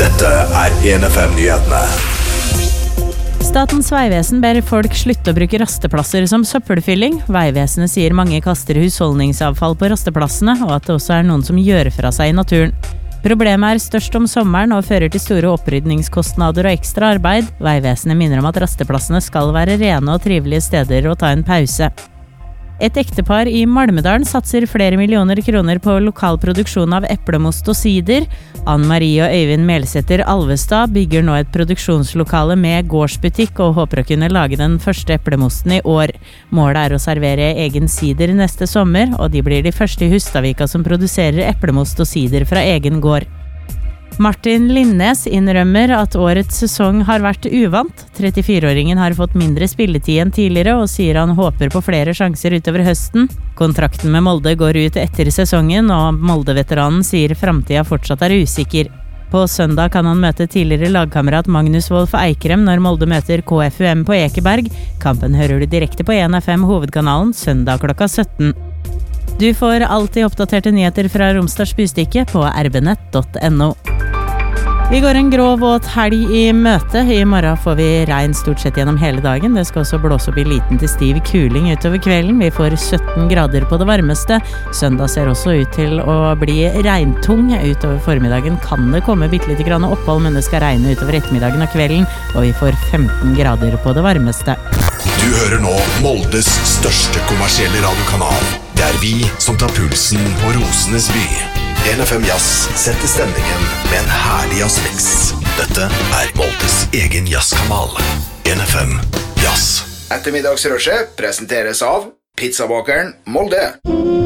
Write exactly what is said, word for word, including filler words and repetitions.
Dette er en F M-nyhetene. Statens Vegvesen ber folk slutte å bruke rasteplasser som søppelfylling. Vegvesenet sier mange kaster husholdningsavfall på rasteplassene, og at det også er noen som gjør fra seg i naturen. Problemet er størst om sommeren og fører til store opprydningskostnader og ekstra arbeid. Vegvesenet minner om at rasteplassene skal være rene og trivelige steder å ta en pause. Et ektepar i Malmedalen satser flere millioner kroner på lokal produksjon av eplemost og sider. Ann Marie og Øyvind Melsæter Alvestad bygger nå et produksjonslokale med gårdsbutikk og håper å kunne lage den første eplemosten i år. Målet er å servere egen sider neste sommer, og de blir de første i Hustadvika som produserer eplemost og sider fra egen gård. Martin Linnes innrømmer at årets sesong har vært uvant. trettifire-åringen har fått mindre spilletid enn tidligere og sier han håper på flere sjanser utover høsten. Kontrakten med Molde går ut etter sesongen, og Molde-veteranen sier fremtiden fortsatt er usikker. På søndag kan han møte tidligere lagkamerat Magnus Wolff Eikrem når Molde møter K F U M på Ekeberg. Kampen hører du direkte på en F M hovedkanalen søndag klokka sytten. Du får alltid oppdaterte nyheter fra Romsdals Bystykke på r b nett punktum n o. Vi går en grå våt helg i møte. I morgen får vi regn stort sett gjennom hele dagen. Det skal også blåse opp i liten til stiv kuling utover kvelden. Vi får sytten grader på det varmeste. Søndag ser også ut til å bli regntung. Utover formiddagen kan det komme bittelite grann opphold, men det skal regne utover ettermiddagen og kvelden, og vi får femten grader på det varmeste. Du hører nå Moldes største kommersielle radiokanal. Det er vi som tar pulsen på Rosenes by. en F M Jazz setter stemningen med en herlig jazzmix. Dette er Moldes egen jazzkanal. en F M Jazz. Ettermiddagsrushet presenteres av Pizzabakeren Molde.